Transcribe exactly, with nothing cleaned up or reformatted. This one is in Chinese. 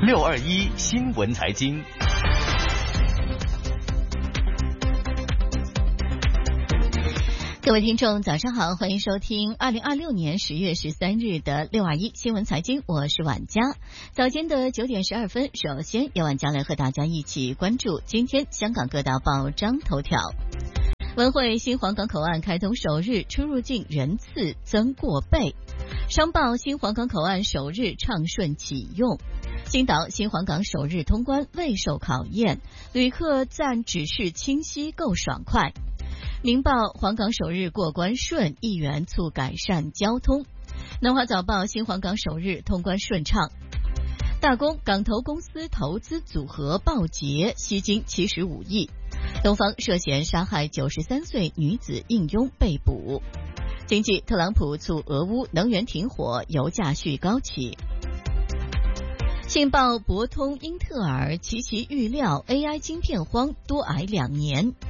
六二一新闻财经。 各位听众早上好，欢迎收听二零二六年十月十三日的六二一新闻财经，我是婉佳。早间的九点十二分，首先由婉佳来和大家一起关注今天香港各大报章头条。文汇新皇岗口岸开通首日，出入境人次增过倍。商报新皇岗口岸首日畅顺启用。星岛新皇岗首日通关未受考验，旅客赞指示清晰够爽快。明报皇岗首日过关顺，议员促改善交通。南华早报新皇岗首日通关顺畅。大公港投公司投资组合爆劫，吸金七十五亿。东方涉嫌杀害九十三岁女子应佣被捕。经济特朗普促俄乌能源停火，油价续高企。信报博通英特尔齐齐预料 A I 晶片荒多挨两年。